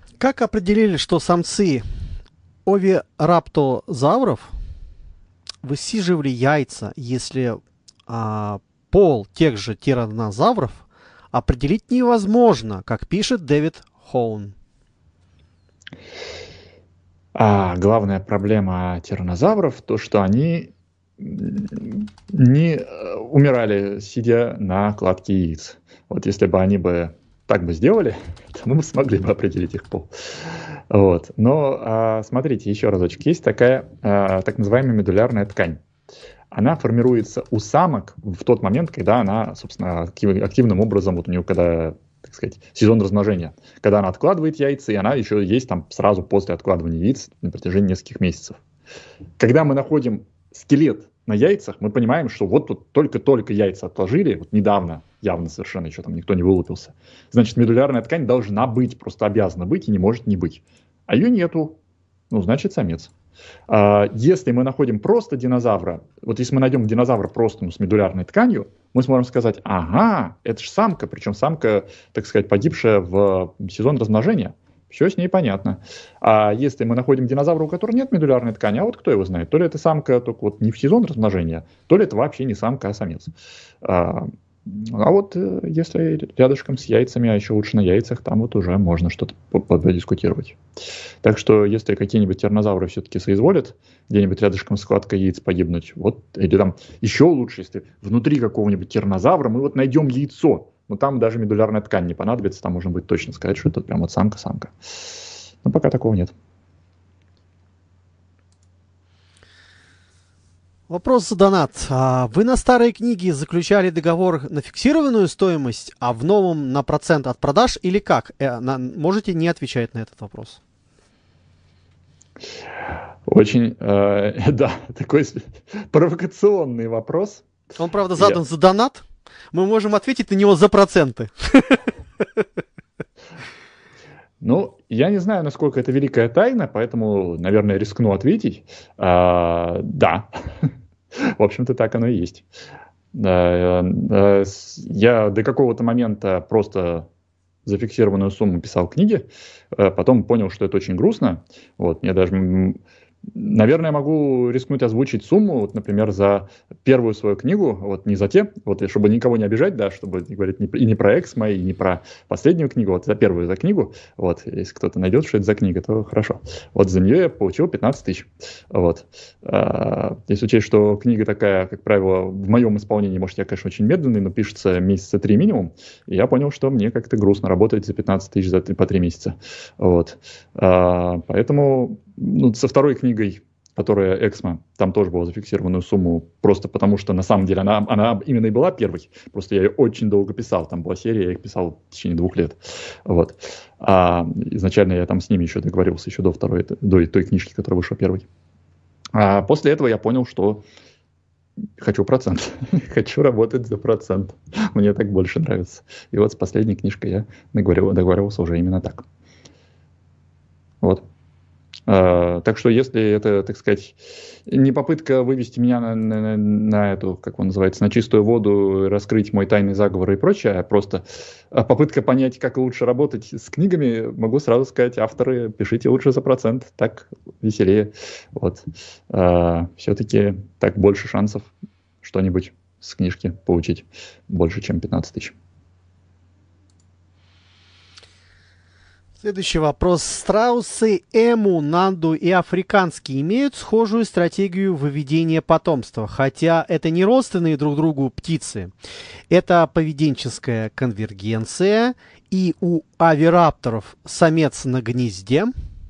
Как определили, что самцы овираптозавров высиживали яйца, если пол тех же тираннозавров определить невозможно, как пишет Дэвид Хоун? Главная проблема тираннозавров то, что они не умирали, сидя на кладке яиц. Вот если бы они так бы сделали, то мы бы смогли бы определить их пол. Вот. Но смотрите, еще разочек. Есть такая так называемая медулярная ткань. Она формируется у самок в тот момент, когда она, собственно, активным образом, вот у нее, когда, так сказать, сезон размножения, когда она откладывает яйца, и она еще есть там сразу после откладывания яиц на протяжении нескольких месяцев. Когда мы находим скелет на яйцах, мы понимаем, что вот тут только-только яйца отложили, вот недавно, явно совершенно еще там никто не вылупился. Значит, медулярная ткань должна быть, просто обязана быть и не может не быть. А ее нету, значит, самец. Если мы находим просто динозавра, вот если мы найдем динозавра просто с медулярной тканью, мы сможем сказать, ага, это же самка, причем самка, так сказать, погибшая в сезон размножения. Все с ней понятно. А если мы находим динозавра, у которого нет медулярной ткани, а вот кто его знает, то ли это самка только вот не в сезон размножения, то ли это вообще не самка, а самец. А вот если рядышком с яйцами, а еще лучше на яйцах, там вот уже можно что-то подискутировать. Так что если какие-нибудь тираннозавры все-таки соизволят где-нибудь рядышком с складкой яиц погибнуть, вот, или там еще лучше, если внутри какого-нибудь тираннозавра мы вот найдем яйцо, но там даже медулярная ткань не понадобится, там можно будет точно сказать, что это прям вот самка-самка. Но пока такого нет. Вопрос за донат. Вы на старые книги заключали договор на фиксированную стоимость, а в новом на процент от продаж или как? Можете не отвечать на этот вопрос. Очень, да, такой провокационный вопрос. Он, правда, задан за донат. Мы можем ответить на него за проценты. Я не знаю, насколько это великая тайна, поэтому, наверное, рискну ответить. Да, в общем-то, так оно и есть. Я до какого-то момента просто зафиксированную сумму писал книги, потом понял, что это очень грустно. Вот, мне даже... Наверное, могу рискнуть озвучить сумму, вот, например, за первую свою книгу, вот не за те, вот, чтобы никого не обижать, да, чтобы не говорить и не про экс мои, и не про последнюю книгу, вот за первую книгу, вот, если кто-то найдет, что это за книга, то хорошо. Вот за нее я получил 15 тысяч. Вот. Если учесть, что книга такая, как правило, в моем исполнении, может, я, конечно, очень медленный, но пишется месяца 3 минимум, и я понял, что мне как-то грустно работать за 15 тысяч по 3 месяца. Вот. Поэтому со второй книгой, которая «Эксмо», там тоже была зафиксированную сумму, просто потому что, на самом деле, она именно и была первой. Просто я ее очень долго писал. Там была серия, я их писал в течение 2 лет. Вот. Изначально я там с ними еще договорился, еще до той книжки, которая вышла первой. После этого я понял, что хочу процент. Хочу работать за процент. Мне так больше нравится. И вот с последней книжкой я договаривался уже именно так. Вот. Так что если это, так сказать, не попытка вывести меня на эту, как он называется, на чистую воду, раскрыть мой тайный заговор и прочее, а просто попытка понять, как лучше работать с книгами, могу сразу сказать, авторы, пишите лучше за процент, так веселее. Вот. Все-таки так больше шансов что-нибудь с книжки получить, больше, чем 15 тысяч. Следующий вопрос. Страусы, эму, нанду и африканские имеют схожую стратегию выведения потомства, хотя это не родственные друг другу птицы. Это поведенческая конвергенция, и у овирапторов самец на гнезде.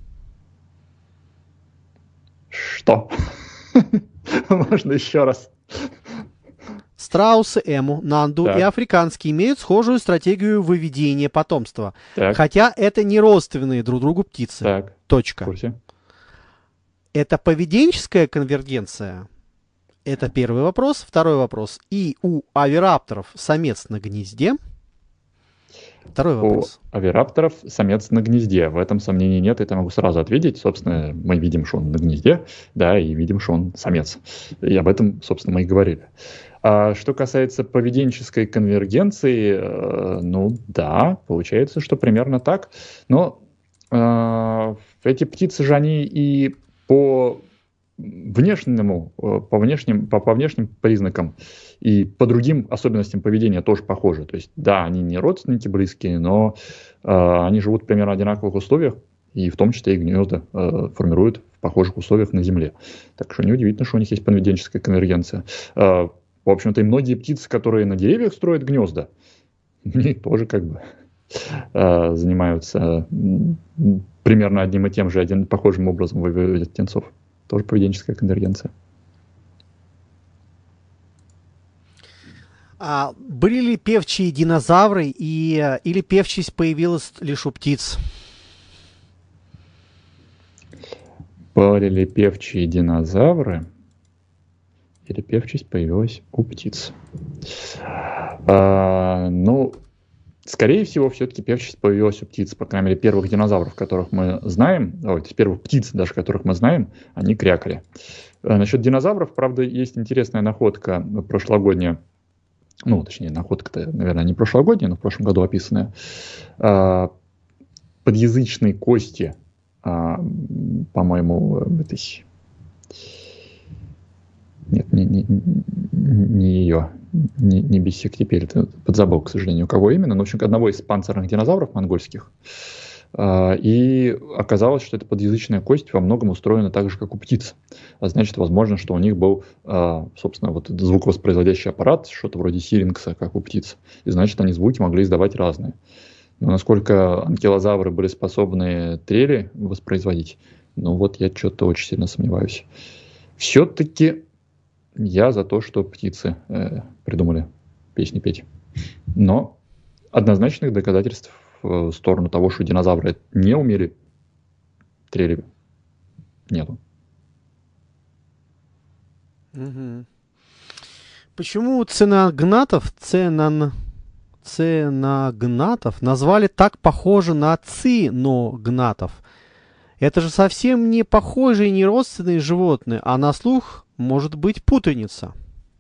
Что? Можно еще раз? Страусы, эму, нанду и африканские имеют схожую стратегию выведения потомства. Хотя это не родственные друг другу птицы. Точка. Это поведенческая конвергенция? Это первый вопрос. Второй вопрос. И у овирапторов самец на гнезде? Второй вопрос. У овирапторов самец на гнезде. В этом сомнений нет, это могу сразу ответить. Собственно, мы видим, что он на гнезде, да, и видим, что он самец. И об этом, собственно, мы и говорили. А что касается поведенческой конвергенции, да, получается, что примерно так. Но эти птицы же они и по внешним признакам и по другим особенностям поведения тоже похожи. То есть, да, они не родственники близкие, но они живут примерно в одинаковых условиях, и в том числе и гнезда формируют в похожих условиях на Земле. Так что неудивительно, что у них есть поведенческая конвергенция. В общем-то, и многие птицы, которые на деревьях строят гнезда, они тоже как бы занимаются примерно одним и тем же, похожим образом выводят птенцов. Тоже поведенческая конвергенция. А были ли певчие динозавры или певчесть появилась лишь у птиц? Были ли певчие динозавры или певчесть появилась у птиц? Скорее всего, все-таки певчесть появилась у птиц, по крайней мере, первых динозавров, которых мы знаем, первых птиц даже, которых мы знаем, они крякали. Насчет динозавров, правда, есть интересная находка прошлогодняя, точнее, находка-то, наверное, не прошлогодняя, но в прошлом году описанная, подъязычной кости, по-моему, Нет, не ее, не биссектипель, это подзабыл, к сожалению, у кого именно, но, в общем, одного из панцирных динозавров монгольских. И оказалось, что эта подъязычная кость во многом устроена так же, как у птиц. А значит, возможно, что у них был, собственно, вот этот звуковоспроизводящий аппарат, что-то вроде сирингса, как у птиц. И значит, они звуки могли издавать разные. Но насколько анкилозавры были способны трели воспроизводить, я что-то очень сильно сомневаюсь. Все-таки я за то, что птицы придумали песни петь. Но однозначных доказательств в сторону того, что динозавры не умели трели, нету. Угу. Почему ценогнатов назвали так похоже на циногнатов? Это же совсем не похожие, не родственные животные, а на слух может быть путаница.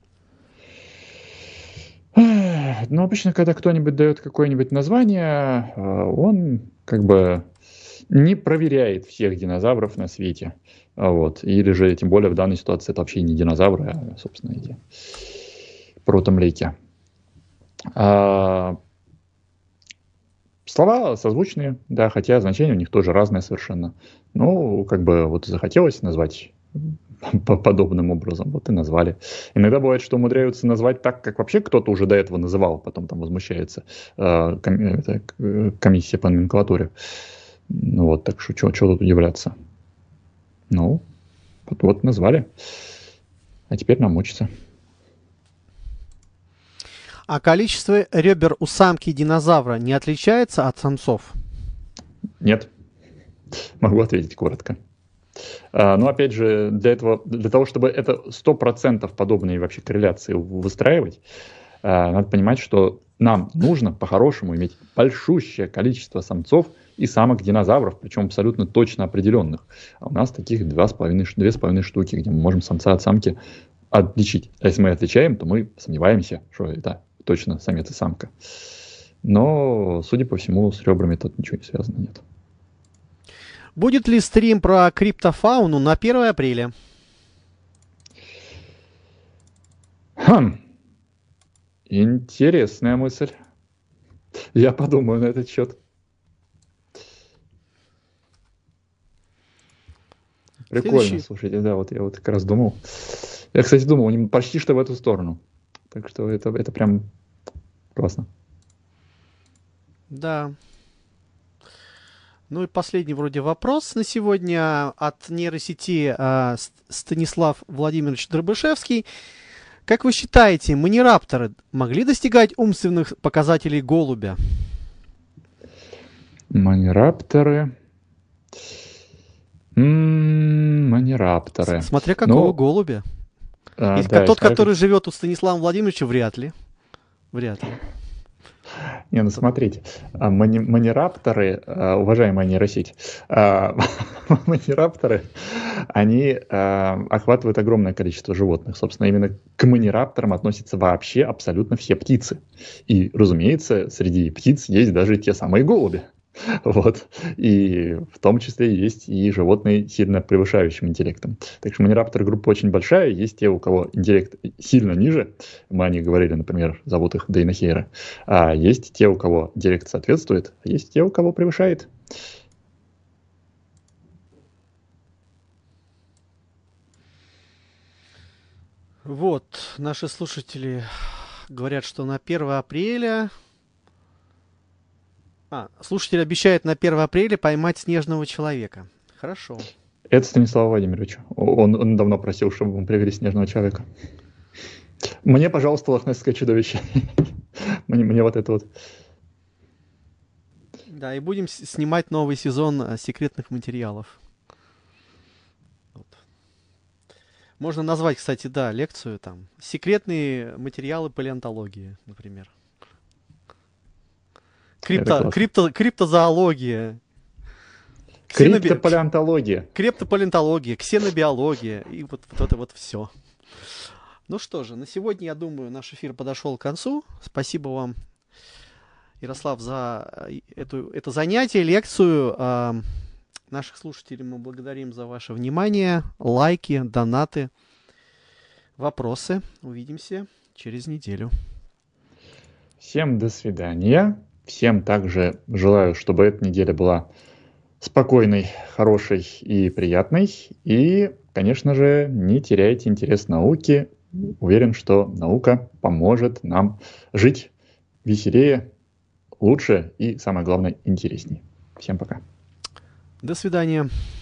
Обычно, когда кто-нибудь дает какое-нибудь название, он как бы не проверяет всех динозавров на свете. Или же, тем более, в данной ситуации это вообще не динозавры, а, собственно, эти протомлейки. Слова созвучные, да, хотя значение у них тоже разное совершенно. Захотелось назвать подобным образом, и назвали. Иногда бывает, что умудряются назвать так, как вообще кто-то уже до этого называл, потом там возмущается комиссия по номенклатуре. Так что чего тут удивляться? Назвали. А теперь нам мучиться. А количество ребер у самки динозавра не отличается от самцов? Нет. Могу ответить коротко. Но опять же, для того, чтобы это 100% подобные вообще корреляции выстраивать, надо понимать, что нам нужно по-хорошему иметь большущее количество самцов и самок динозавров, причем абсолютно точно определенных. А у нас таких 2,5 штуки, где мы можем самца от самки отличить. А если мы отличаем, то мы сомневаемся, что это точно самец и самка. Но, судя по всему, с ребрами тут ничего не связано, нет. Будет ли стрим про криптофауну на 1 апреля? Интересная мысль. Я подумаю на этот счет. Прикольно, слушайте, да, я как раз думал. Я, кстати, думал почти что в эту сторону. Так что это прям классно. Да. И последний вроде вопрос на сегодня от нейросети Станислав Владимирович Дробышевский. Как вы считаете, манирапторы могли достигать умственных показателей голубя? Манирапторы. Смотря какого голубя. Тот, который живет у Станислава Владимировича, вряд ли. Смотрите, манирапторы, уважаемая нейросеть, манирапторы, они охватывают огромное количество животных. Собственно, именно к манирапторам относятся вообще абсолютно все птицы. И, разумеется, среди птиц есть даже те самые голуби. Вот. И в том числе есть и животные сильно превышающим интеллектом. Так что манирапторы группа очень большая. Есть те, у кого интеллект сильно ниже. Мы о них говорили, например, зовут их Дейнохейра. А есть те, у кого интеллект соответствует, а есть те, у кого превышает. Вот, наши слушатели говорят, что на 1 апреля... слушатель обещает на 1 апреля поймать снежного человека. Хорошо. Это Станислав Владимирович. Он давно просил, чтобы мы привели снежного человека. Мне, пожалуйста, лохнесское чудовище. Мне вот это вот. Да, и будем снимать новый сезон секретных материалов. Вот. Можно назвать, кстати, да, лекцию там. Секретные материалы палеонтологии, например. Криптозоология. Криптопалеонтология. Криптопалеонтология, ксенобиология. И вот это вот все. Ну что же, на сегодня, я думаю, наш эфир подошел к концу. Спасибо вам, Ярослав, за это занятие, лекцию. Наших слушателей мы благодарим за ваше внимание, лайки, донаты, вопросы. Увидимся через неделю. Всем до свидания. Всем также желаю, чтобы эта неделя была спокойной, хорошей и приятной. И, конечно же, не теряйте интерес к науке. Уверен, что наука поможет нам жить веселее, лучше и, самое главное, интереснее. Всем пока. До свидания.